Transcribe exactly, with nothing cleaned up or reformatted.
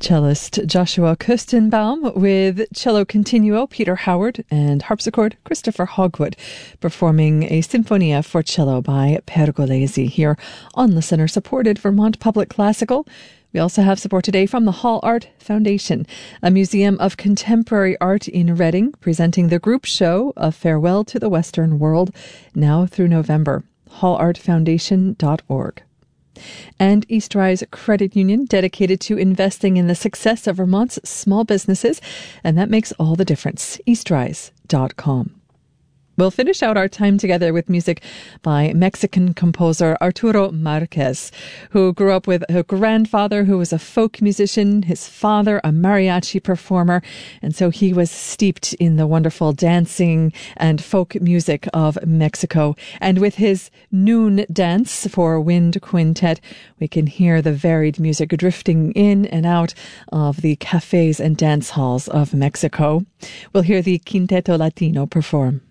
Cellist Joshua Kirstenbaum with cello continuo Peter Howard and harpsichord Christopher Hogwood performing a Sinfonia for cello by Pergolesi here on listener-supported Vermont Public Classical. We also have support today from the Hall Art Foundation, a museum of contemporary art in Reading, presenting the group show A Farewell to the Western World, now through November. hall art foundation dot org. And Eastrise Credit Union, dedicated to investing in the success of Vermont's small businesses, and that makes all the difference. eastrise dot com. We'll finish out our time together with music by Mexican composer Arturo Marquez, who grew up with a grandfather who was a folk musician, his father a mariachi performer, and so he was steeped in the wonderful dancing and folk music of Mexico. And with his Noon Dance for Wind Quintet, we can hear the varied music drifting in and out of the cafes and dance halls of Mexico. We'll hear the Quinteto Latino perform.